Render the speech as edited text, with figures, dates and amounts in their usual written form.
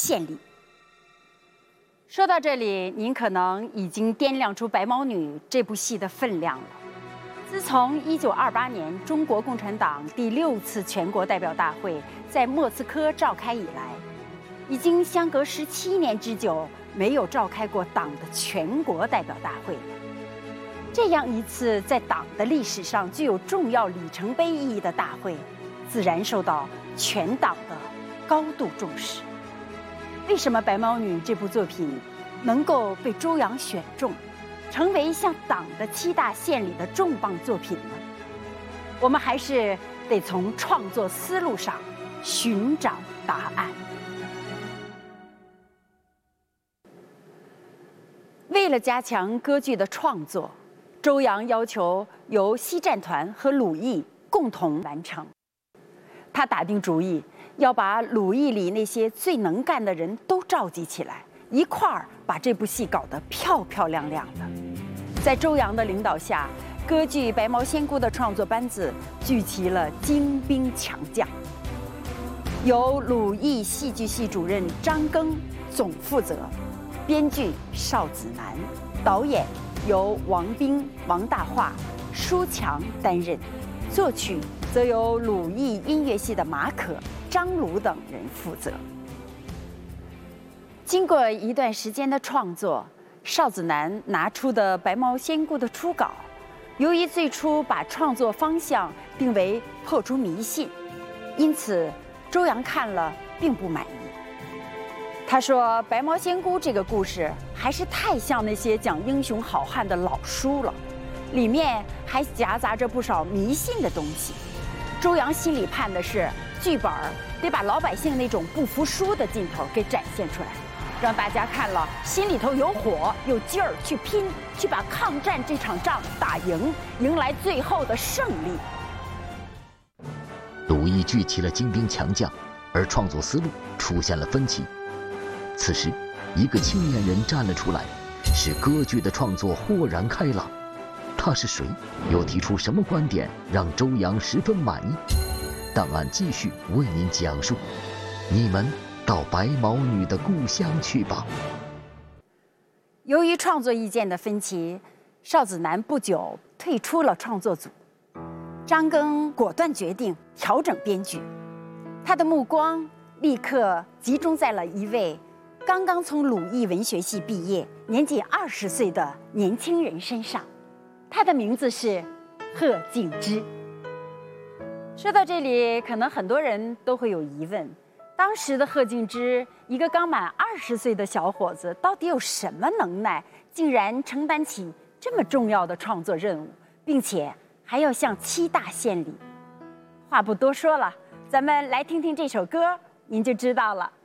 献礼。说到这里，您可能已经掂量出《白毛女》这部戏的分量了。自从1928年中国共产党第6次全国代表大会在莫斯科召开以来，已经相隔17年之久，没有召开过党的全国代表大会了。这样一次在党的历史上具有重要里程碑意义的大会，自然受到全党的高度重视。为什么《白毛女》这部作品能够被周扬选中，成为向党的7大献礼的重磅作品呢？我们还是得从创作思路上寻找答案。为了加强歌剧的创作，周扬要求由西战团和鲁艺共同完成。他打定主意要把鲁艺里那些最能干的人都召集起来，一块儿把这部戏搞得漂漂亮亮的。在周扬的领导下，歌剧《白毛仙姑》的创作班子聚齐了精兵强将，由鲁艺戏剧系主任张庚总负责，编剧邵子楠，导演由王冰、王大化、舒强担任，作曲则由鲁艺音乐系的马可、张鲁等人负责。经过一段时间的创作，邵子楠拿出的《白毛仙姑》的初稿，由于最初把创作方向定为破除迷信，因此周扬看了并不满意。他说：“白毛仙姑这个故事还是太像那些讲英雄好汉的老书了，里面还夹杂着不少迷信的东西。周扬心里盼的是，剧本得把老百姓那种不服输的劲头给展现出来，让大家看了心里头有火有劲儿去拼，去把抗战这场仗打赢，迎来最后的胜利。” 鲁艺聚齐了精兵强将，而创作思路出现了分歧。此时，一个青年人站了出来，使歌剧的创作豁然开朗。他是谁？又提出什么观点让周扬十分满意？档案继续为您讲述。你们到白毛女的故乡去吧。 由于创作意见的分歧，邵子楠不久退出了创作组。张庚果断决定调整编剧，他的目光立刻集中在了一位刚刚从鲁艺文学系毕业、年仅20岁的年轻人身上。他的名字是贺敬之。说到这里，可能很多人都会有疑问：当时的贺敬之，一个刚满20岁的小伙子，到底有什么能耐，竟然承担起这么重要的创作任务，并且还要向7大献礼？话不多说了，咱们来听听这首歌，您就知道了。